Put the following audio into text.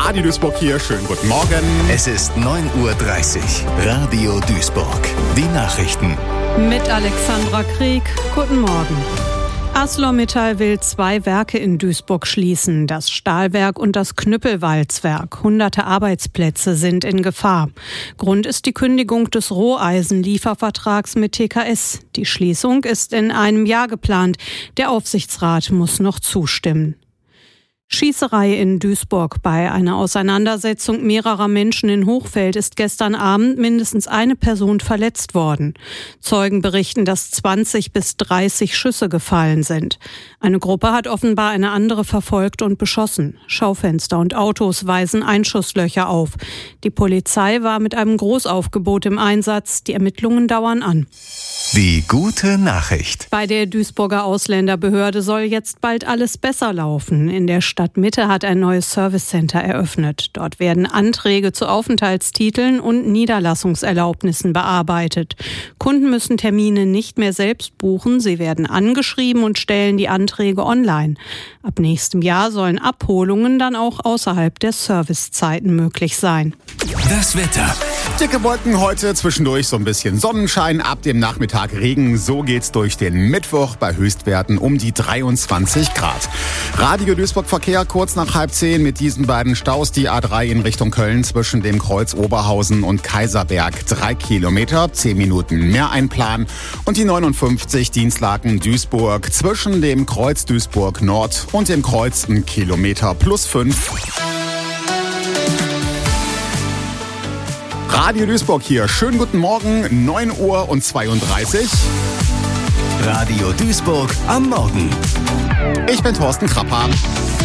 Radio Duisburg hier, schönen guten Morgen. Es ist 9:30 Uhr. Radio Duisburg. Die Nachrichten. Mit Alexandra Krieg. Guten Morgen. ArcelorMittal will 2 Werke in Duisburg schließen, das Stahlwerk und das Knüppelwalzwerk. Hunderte Arbeitsplätze sind in Gefahr. Grund ist die Kündigung des Roheisenliefervertrags mit TKS. Die Schließung ist in einem Jahr geplant. Der Aufsichtsrat muss noch zustimmen. Schießerei in Duisburg. Bei einer Auseinandersetzung mehrerer Menschen in Hochfeld ist gestern Abend mindestens eine Person verletzt worden. Zeugen berichten, dass 20 bis 30 Schüsse gefallen sind. Eine Gruppe hat offenbar eine andere verfolgt und beschossen. Schaufenster und Autos weisen Einschusslöcher auf. Die Polizei war mit einem Großaufgebot im Einsatz. Die Ermittlungen dauern an. Die gute Nachricht. Bei der Duisburger Ausländerbehörde soll jetzt bald alles besser laufen. In der Stadtmitte hat ein neues Servicecenter eröffnet. Dort werden Anträge zu Aufenthaltstiteln und Niederlassungserlaubnissen bearbeitet. Kunden müssen Termine nicht mehr selbst buchen. Sie werden angeschrieben und stellen die Anträge online. Ab nächstem Jahr sollen Abholungen dann auch außerhalb der Servicezeiten möglich sein. Das Wetter. Dicke Wolken heute, zwischendurch so ein bisschen Sonnenschein, ab dem Nachmittag Regen. So geht's durch den Mittwoch bei Höchstwerten um die 23 Grad. Radio Duisburg Verkehr kurz nach 9:30 mit diesen beiden Staus. Die A3 in Richtung Köln zwischen dem Kreuz Oberhausen und Kaiserberg 3 Kilometer, 10 Minuten mehr einplanen. Und die 59 Dienstlaken Duisburg zwischen dem Kreuz Duisburg Nord und dem Kreuz 1 Kilometer plus 5. Radio Duisburg hier. Schönen guten Morgen, 9:32 Uhr. Radio Duisburg am Morgen. Ich bin Thorsten Krapper.